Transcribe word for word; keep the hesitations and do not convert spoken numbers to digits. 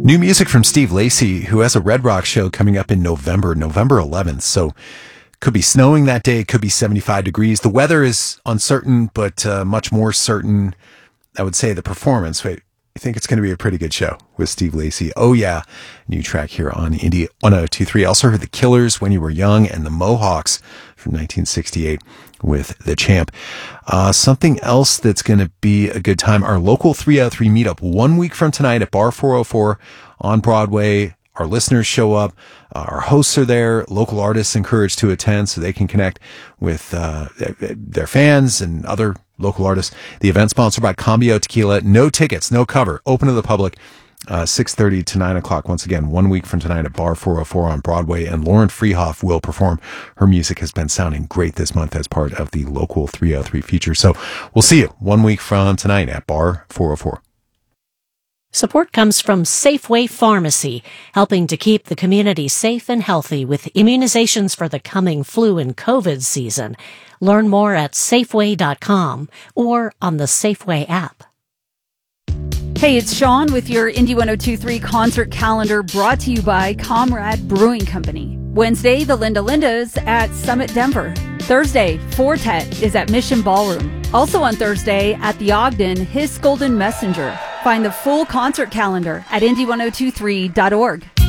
New music from Steve Lacy, who has a Red Rock show coming up in November, November eleventh. So could be snowing that day, could be seventy-five degrees. The weather is uncertain, but uh, much more certain, I would say, the performance. Wait, I think it's going to be a pretty good show with Steve Lacy. Oh, yeah. New track here on Indie one oh two point three. Also heard The Killers, When You Were Young, and the Mohawks from nineteen sixty-eight with The Champ. Uh, something else that's going to be a good time, our local three oh three meetup one week from tonight at Bar four oh four on Broadway. Our listeners show up. Uh, our hosts are there. Local artists encouraged to attend so they can connect with uh, their fans and other local artists. The event sponsored by Cambio Tequila. No tickets, no cover. Open to the public. Uh, six thirty to nine o'clock. Once again, one week from tonight at Bar four oh four on Broadway. And Lauren Freehoff will perform. Her music has been sounding great this month as part of the local three oh three feature. So we'll see you one week from tonight at Bar four oh four. Support comes from Safeway Pharmacy, helping to keep the community safe and healthy with immunizations for the coming flu and COVID season. Learn more at Safeway dot com or on the Safeway app. Hey, it's Sean with your Indie one oh two point three concert calendar brought to you by Comrade Brewing Company. Wednesday, the Linda Lindas at Summit Denver. Thursday, Fortet is at Mission Ballroom. Also on Thursday, at the Ogden, His Golden Messenger. Find the full concert calendar at indie one oh two three dot org.